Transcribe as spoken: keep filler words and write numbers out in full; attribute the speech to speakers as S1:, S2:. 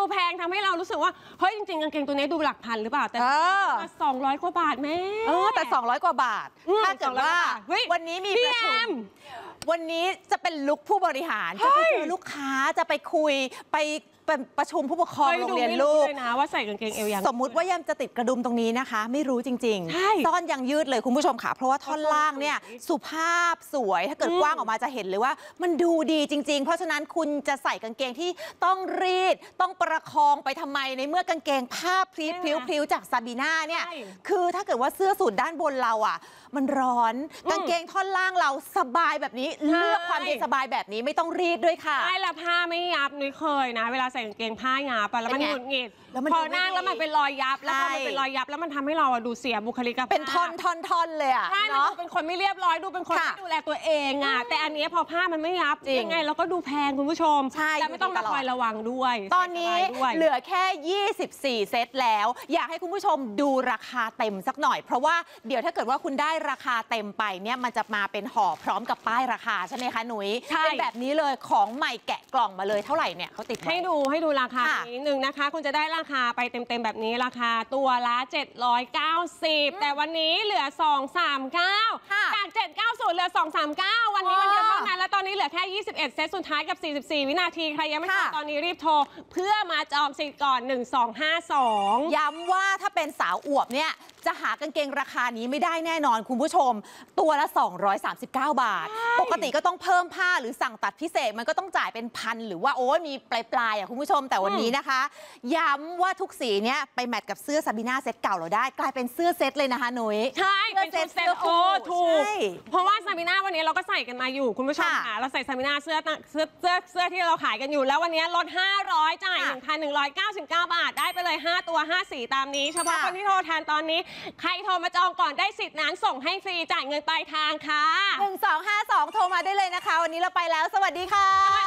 S1: แพงทำให้เรารู้สึกว่าเฮ้ยจริงๆกางเกงตัวนี้ดูหลักพันหรือเปล่าแต่สองร้อยกว่าบาทแม่
S2: เออแต่สองร้อยกว่าบาทถ้าเกิดว่าวันนี้มีประชุมวันนี้จะเป็นลุคผู้บริหารจะไปเจอลูกค้าจะไปคุยไปเป็นประชุมผู้ปกครองโรงเรียนลูก
S1: นะว่าใส่กางเกงเอวยัง
S2: สมมุติว่ายังจะติดกระดุมตรงนี้นะคะไม่รู้จริงๆซ่อนยังยืดเลยคุณผู้ชมค่ะเพราะว่าท่อนล่างเนี่ยสุภาพสวยถ้าเกิดกว้างออกมาจะเห็นเลยว่ามันดูดีจริงๆเพราะฉะนั้นคุณจะใส่กางเกงที่ต้องรีดต้องประคองไปทำไมในเมื่อกางเกงผ้าพรีพลิ้วๆจากซาบีน่าเนี่ยคือถ้าเกิดว่าเสื้อสูทด้านบนเราอ่ะมันร้อนกางเกงท่อนล่างเราสบายแบบนี้เลือกความเย็นสบายแบบนี้ไม่ต้องรีดด้วยค่ะ
S1: ใช่แล้วผ้าไม่ยับนุ้ยเคยนะเวลาใส่กางเกงผ้ายับแล้วมันหงุดหงิดพอนั่งแล้วมันเป็นรอยยับแล้วพอมันเป็นรอยยับแล้วมันทำให้เราดูเสียบุคลิกภาพ
S2: เป็นท่อนท่อนท่อนเลยอ่ะ
S1: ใช่ดูเป็นคนไม่เรียบร้อยดูเป็นคนไม่ดูแลตัวเองอ่ะแต่อันนี้พอผ้ามันไม่ยับยังไงเราก็ดูแพงคุณผู้ชมแต่ไม่ต้องมาคอยระวังด้วย
S2: ตอนนี้เหลือแค่ยี่สิบสี่เซตแล้วอยากให้คุณผู้ชมดูราคาเต็มสักหน่อยเพราะว่าเดี๋ยวถ้าเกิดว่าคุณได้ราคาเต็มไปเนี่ยมันจะมาเป็นห่อพร้อมกับป้ายราคาใช่ไหมคะหนุยเป็นแบบนี้เลยของใหม่แกะกล่องมาเลยเท่าไหร่เนี่ยเขาติด
S1: ให้ดูให้ดูราคานิดนึงนะคะคุณจะได้ราคาไปเต็มๆแบบนี้ราคาตัวละเจ็ดร้อยเก้าสิบแต่วันนี้เหลือสองร้อยสามสิบเก้าจากเจ็ดร้อยเก้าสิบเหลือสองร้อยสามสิบเก้าวันนี้วันเดียวเท่านั้นและตอนนี้เหลือแค่ยี่สิบเอ็ดเซตสุดท้ายกับสี่สิบสี่วินาทีใครยังไม่จองตอนนี้รีบโทรเพื่อมาจองสิทธิ์ก่อนหนึ่งสองห้าสอง
S2: ย้ำว่าถ้าเป็นสาวอวบเนี่ยจะหากางเกงราคานี้ไม่ได้แน่นอนคุณผู้ชมตัวละสองร้อยสามสิบเก้าบาทปกติก็ต้องเพิ่มผ้าหรือสั่งตัดพิเศษมันก็ต้องจ่ายเป็นพันหรือว่าโอ้ยมีปลายปลายอ่ะคุณผู้ชมแต่วันนี้นะคะย้ำว่าทุกสีเนี่ยไปแมทกับเสื้อซาบีน่าเซตเก่าเราได้กลายเป็นเสื้อเซตเลยนะคะหนุย
S1: ใช่เป็นเซตเซตโอ้ถูกเพราะว่าซาบีน่าวันนี้เราก็ใส่กันมาอยู่คุณผู้ชมค่ะเราใส่ซาบีน่าเสื้อเสื้อเสื้อเสื้อที่เราขายกันอยู่แล้ววันนี้ลดห้าร้อยจ่าย หนึ่งพันหนึ่งร้อยเก้าสิบเก้า บาทได้ไปเลยห้าตัวห้าสีตามนี้เฉพาะคนที่โทรแทนตอนนี้ใครโทรมาจองก่อนได้สิทธิ์นั้นส่งให้ฟรีจ่ายเงินปลายทางค่ะ
S2: หนึ่งสองห้าสองโทรมาได้เลยนะคะวันนี้เราไปแล้วสวัสดีค่ะ